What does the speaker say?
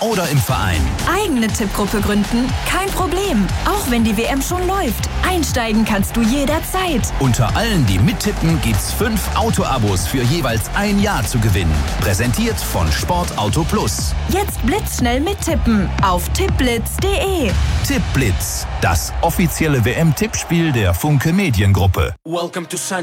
oder im Verein. Eigene Tippgruppe gründen? Kein Problem. Auch wenn die WM schon läuft. Einsteigen kannst du jederzeit. Unter allen, die mittippen, gibt's 5 Auto-Abos für jeweils ein Jahr zu gewinnen. Präsentiert von Sportauto Plus. Jetzt blitzschnell mittippen auf tippblitz.de. Tippblitz, das offizielle WM-Tippspiel der Funke Mediengruppe. Welcome to